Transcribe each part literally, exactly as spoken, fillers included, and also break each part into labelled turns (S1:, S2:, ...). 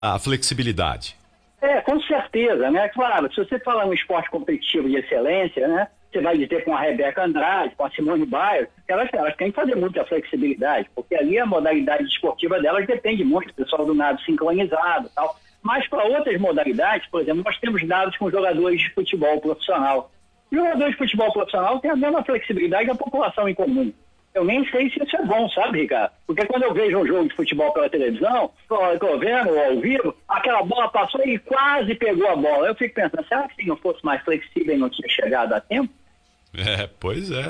S1: a flexibilidade.
S2: É, com certeza, né? Claro, se você falar um esporte competitivo de excelência, né? Você vai dizer com a Rebeca Andrade, com a Simone Biles, elas, elas têm que fazer muita flexibilidade, porque ali a modalidade esportiva delas depende muito do pessoal do nado sincronizado e tal. Mas para outras modalidades, por exemplo, nós temos dados com jogadores de futebol profissional. Jogadores de futebol profissional têm a mesma flexibilidade da população em comum. Eu nem sei se isso é bom, sabe, Ricardo? Porque quando eu vejo um jogo de futebol pela televisão, estou vendo ao vivo, aquela bola passou e quase pegou a bola. Eu fico pensando, será que se não fosse mais flexível e não tinha chegado a tempo?
S1: É, pois é.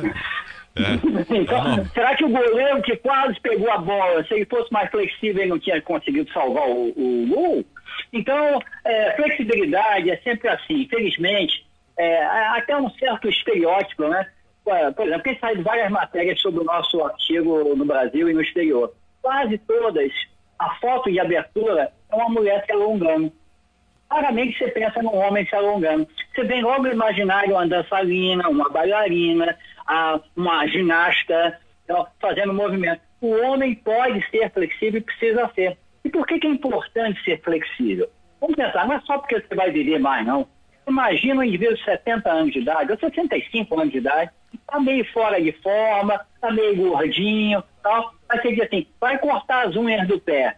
S1: é.
S2: Então,
S1: não.
S2: será que o goleiro que quase pegou a bola, se ele fosse mais flexível, ele não tinha conseguido salvar o, o gol? Então, é, flexibilidade é sempre assim. Infelizmente, é, até um certo estereótipo, né? Por exemplo, tem saído várias matérias sobre o nosso artigo no Brasil e no exterior. Quase todas, a foto de abertura é uma mulher se alongando. Raramente você pensa num homem se alongando. Você vem logo imaginar uma dançarina, uma bailarina, uma ginasta fazendo movimento. O homem pode ser flexível e precisa ser. E por que que é importante ser flexível? Vamos pensar, não é só porque você vai viver mais, não. Imagina um indivíduo de setenta anos de idade, ou sessenta e cinco anos de idade, está meio fora de forma, está meio gordinho, tal. Aí você diz assim, vai cortar as unhas do pé.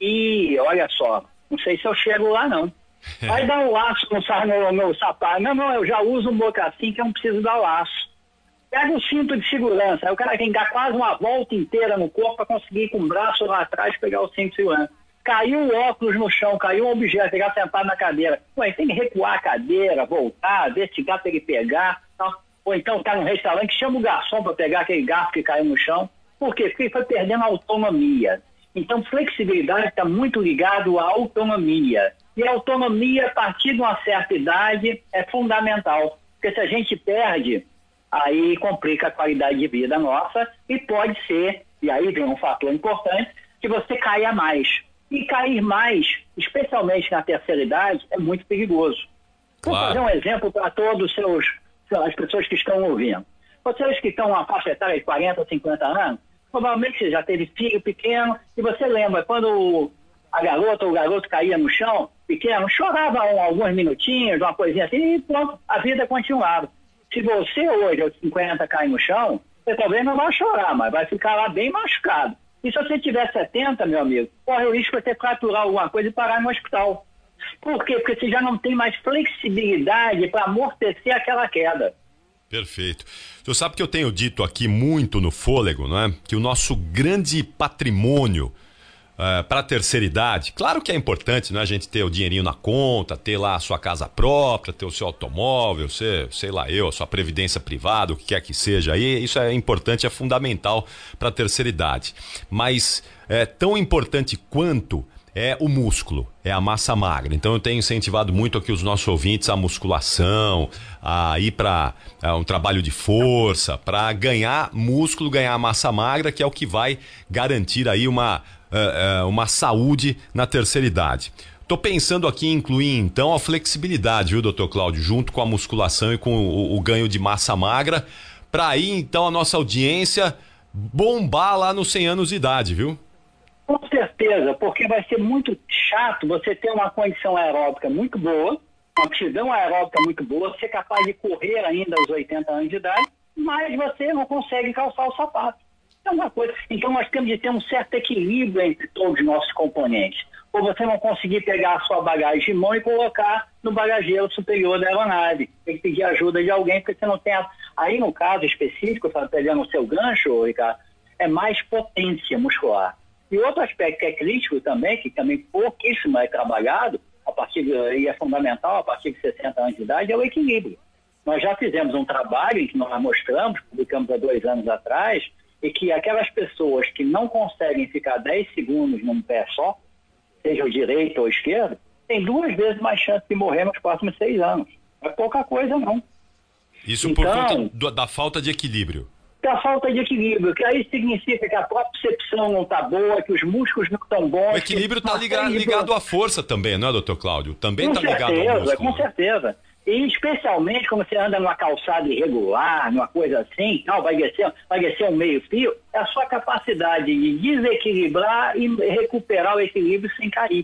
S2: E olha só, não sei se eu chego lá, não. Vai dar um laço no, no, no sapato. Não, não, eu já uso um mocassim que eu não preciso dar laço. Pega o cinto de segurança, aí o cara tem que dar quase uma volta inteira no corpo para conseguir ir com o braço lá atrás pegar o cinto de segurança. Caiu o óculos no chão, caiu um objeto, pegar sentado na cadeira. Ué, tem que recuar a cadeira, voltar, investigar para ele pegar. Tal. Ou então tá num restaurante, chama o garçom para pegar aquele garfo que caiu no chão. Por quê? Porque ele foi perdendo a autonomia. Então, flexibilidade está muito ligado à autonomia. E a autonomia, a partir de uma certa idade, é fundamental. Porque se a gente perde, aí complica a qualidade de vida nossa e pode ser, e aí vem um fator importante, que você caia mais. E cair mais, especialmente na terceira idade, é muito perigoso. Vou
S1: Claro.
S2: fazer um exemplo para todos os seus, as pessoas que estão ouvindo. Vocês que estão na faixa etária de quarenta, cinquenta anos, provavelmente você já teve filho pequeno, e você lembra, quando a garota ou o garoto caía no chão, pequeno, chorava um, alguns minutinhos, uma coisinha assim, e pronto, a vida continuava. Se você hoje, aos cinquenta, cai no chão, você talvez não vai chorar, mas vai ficar lá bem machucado. E se você tiver setenta, meu amigo, corre o risco de você fraturar alguma coisa e parar no hospital. Por quê? Porque você já não tem mais flexibilidade para amortecer aquela queda.
S1: Perfeito. O senhor sabe que eu tenho dito aqui muito no Fôlego, não é? Que o nosso grande patrimônio uh, para a terceira idade, claro que é importante, né? A gente ter o dinheirinho na conta, ter lá a sua casa própria, ter o seu automóvel, ser, sei lá eu, a sua previdência privada, o que quer que seja aí, isso é importante, é fundamental para a terceira idade. Mas é tão importante quanto é o músculo, é a massa magra. Então eu tenho incentivado muito aqui os nossos ouvintes a musculação, a ir para um trabalho de força, para ganhar músculo, ganhar massa magra, que é o que vai garantir aí uma, uh, uh, uma saúde na terceira idade. Tô pensando aqui em incluir então a flexibilidade, viu, doutor Cláudio, junto com a musculação e com o, o ganho de massa magra, para aí então a nossa audiência bombar lá nos cem anos de idade, viu?
S2: Com certeza, porque vai ser muito chato você ter uma condição aeróbica muito boa, uma aptidão aeróbica muito boa, ser capaz de correr ainda aos oitenta anos de idade, mas você não consegue calçar o sapato. É uma coisa. Então nós temos de ter um certo equilíbrio entre todos os nossos componentes. Ou você não conseguir pegar a sua bagagem de mão e colocar no bagageiro superior da aeronave. Tem que pedir ajuda de alguém, porque você não tem... A... Aí no caso específico, você está pegando o seu gancho, Ricardo, é mais potência muscular. E outro aspecto que é crítico também, que também pouquíssimo é trabalhado, a partir de, e é fundamental a partir de sessenta anos de idade, é o equilíbrio. Nós já fizemos um trabalho em que nós mostramos, publicamos há dois anos atrás, e que aquelas pessoas que não conseguem ficar dez segundos num pé só, seja o direito ou o esquerdo, tem duas vezes mais chance de morrer nos próximos seis anos. Não é pouca coisa, não.
S1: Isso
S2: então,
S1: por conta do, da falta de equilíbrio.
S2: Da falta de equilíbrio, que aí significa que a propriocepção não está boa, que os músculos não estão bons.
S1: O equilíbrio está ligado, ligado à força também, não é, doutor Cláudio? Também está ligado ao músculo.
S2: Com certeza. E especialmente quando você anda numa calçada irregular, numa coisa assim, não, vai descer, vai descer um meio fio, é a sua capacidade de desequilibrar e recuperar o equilíbrio sem cair.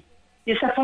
S2: Isso é